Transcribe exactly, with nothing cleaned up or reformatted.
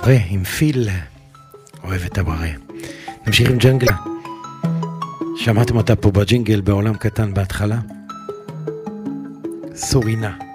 הברה עם פיל, אוהב את הברה. נמשיך עם ג'נגלה. שמעתם אותה פה בג'ינגל בעולם קטן בהתחלה. סורינה.